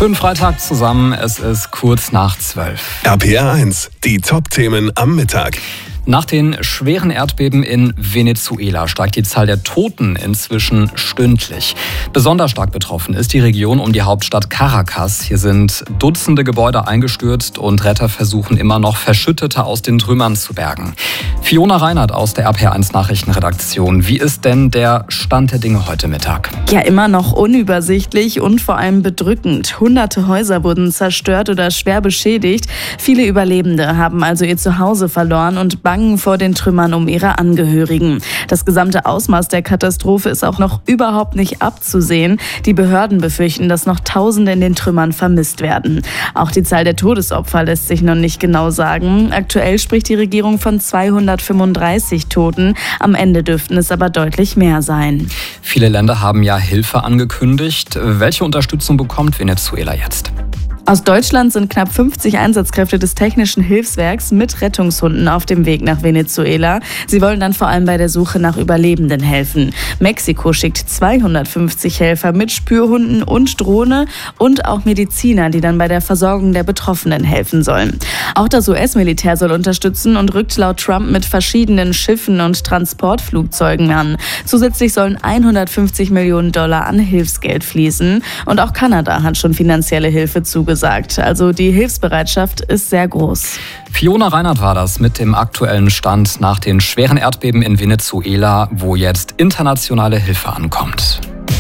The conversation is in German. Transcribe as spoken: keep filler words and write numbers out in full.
Schönen Freitag zusammen, es ist kurz nach zwölf. R P R eins, die Top-Themen am Mittag. Nach den schweren Erdbeben in Venezuela steigt die Zahl der Toten inzwischen stündlich. Besonders stark betroffen ist die Region um die Hauptstadt Caracas. Hier sind Dutzende Gebäude eingestürzt und Retter versuchen immer noch, Verschüttete aus den Trümmern zu bergen. Fiona Reinhardt aus der R P R eins Nachrichtenredaktion. Wie ist denn der Stand der Dinge heute Mittag? Ja, immer noch unübersichtlich und vor allem bedrückend. Hunderte Häuser wurden zerstört oder schwer beschädigt. Viele Überlebende haben also ihr Zuhause verloren und bangen vor den Trümmern um ihre Angehörigen. Das gesamte Ausmaß der Katastrophe ist auch noch überhaupt nicht abzusehen. Die Behörden befürchten, dass noch Tausende in den Trümmern vermisst werden. Auch die Zahl der Todesopfer lässt sich noch nicht genau sagen. Aktuell spricht die Regierung von zweihundertfünfunddreißig Toten. Am Ende dürften es aber deutlich mehr sein. Viele Länder haben ja Hilfe angekündigt. Welche Unterstützung bekommt Venezuela jetzt? Aus Deutschland sind knapp fünfzig Einsatzkräfte des Technischen Hilfswerks mit Rettungshunden auf dem Weg nach Venezuela. Sie wollen dann vor allem bei der Suche nach Überlebenden helfen. Mexiko schickt zweihundertfünfzig Helfer mit Spürhunden und Drohne und auch Mediziner, die dann bei der Versorgung der Betroffenen helfen sollen. Auch das U S-Militär soll unterstützen und rückt laut Trump mit verschiedenen Schiffen und Transportflugzeugen an. Zusätzlich sollen hundertfünfzig Millionen Dollar an Hilfsgeld fließen. Und auch Kanada hat schon finanzielle Hilfe zugesagt. Also die Hilfsbereitschaft ist sehr groß. Fiona Reinhardt war das mit dem aktuellen Stand nach den schweren Erdbeben in Venezuela, wo jetzt internationale Hilfe ankommt.